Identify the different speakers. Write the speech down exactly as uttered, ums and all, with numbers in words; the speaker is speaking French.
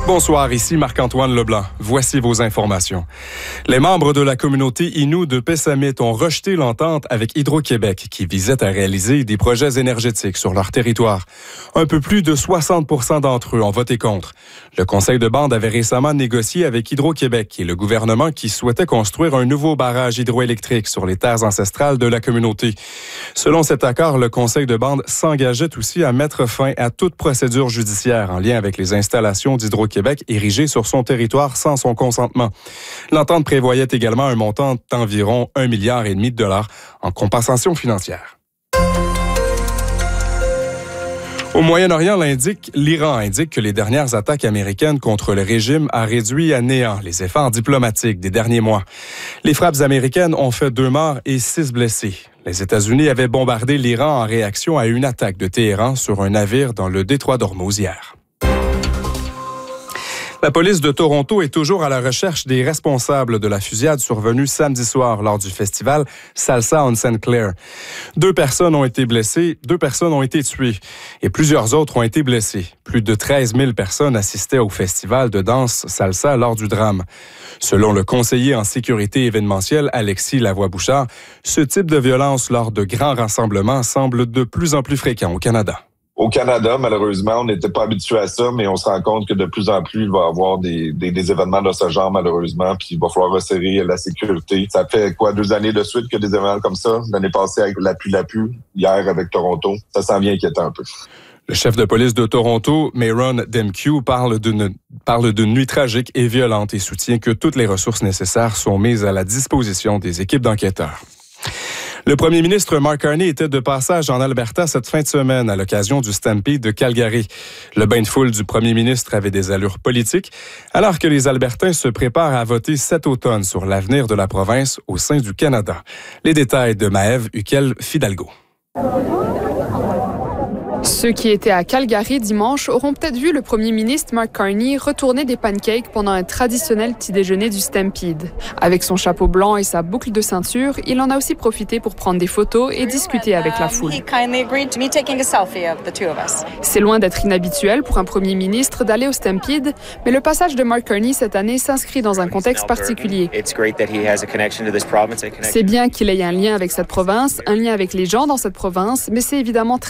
Speaker 1: Bonsoir, ici Marc-Antoine Leblanc. Voici vos informations. Les membres de la communauté Innu de Pessamit ont rejeté l'entente avec Hydro-Québec qui visait à réaliser des projets énergétiques sur leur territoire. Un peu plus de soixante pour cent d'entre eux ont voté contre. Le conseil de bande avait récemment négocié avec Hydro-Québec et le gouvernement qui souhaitait construire un nouveau barrage hydroélectrique sur les terres ancestrales de la communauté. Selon cet accord, le conseil de bande s'engageait aussi à mettre fin à toute procédure judiciaire en lien avec les installations d'Hydro-Québec Québec érigé sur son territoire sans son consentement. L'entente prévoyait également un montant d'environ un milliard et demi de dollars en compensation financière. Au Moyen-Orient, l'indique, l'Iran indique que les dernières attaques américaines contre le régime a réduit à néant les efforts diplomatiques des derniers mois. Les frappes américaines ont fait deux morts et six blessés. Les États-Unis avaient bombardé l'Iran en réaction à une attaque de Téhéran sur un navire dans le détroit d'Ormuz hier. La police de Toronto est toujours à la recherche des responsables de la fusillade survenue samedi soir lors du festival Salsa on Saint Clair. Deux personnes ont été blessées, deux personnes ont été tuées et plusieurs autres ont été blessées. Plus de treize mille personnes assistaient au festival de danse Salsa lors du drame. Selon le conseiller en sécurité événementielle Alexis Lavoie-Bouchard, ce type de violence lors de grands rassemblements semble de plus en plus fréquent au Canada.
Speaker 2: Au Canada, malheureusement, on n'était pas habitué à ça, mais on se rend compte que de plus en plus, il va y avoir des, des, des événements de ce genre, malheureusement, puis il va falloir resserrer la sécurité. Ça fait quoi, deux années de suite que des événements comme ça? L'année passée avec l'appui-l'appui, hier avec Toronto. Ça s'en vient inquiétant un peu.
Speaker 1: Le chef de police de Toronto, Mayron Demkiw, parle d'une, parle d'une nuit tragique et violente et soutient que toutes les ressources nécessaires sont mises à la disposition des équipes d'enquêteurs. Le premier ministre Mark Carney était de passage en Alberta cette fin de semaine à l'occasion du Stampede de Calgary. Le bain de foule du premier ministre avait des allures politiques, alors que les Albertains se préparent à voter cet automne sur l'avenir de la province au sein du Canada. Les détails de Maëve Huquel-Fidalgo.
Speaker 3: Ceux qui étaient à Calgary dimanche auront peut-être vu le premier ministre Mark Carney retourner des pancakes pendant un traditionnel petit déjeuner du Stampede. Avec son chapeau blanc et sa boucle de ceinture, il en a aussi profité pour prendre des photos et discuter avec la foule. C'est loin d'être inhabituel pour un premier ministre d'aller au Stampede, mais le passage de Mark Carney cette année s'inscrit dans un contexte particulier. C'est bien qu'il ait un lien avec cette province, un lien avec les gens dans cette province, mais c'est évidemment très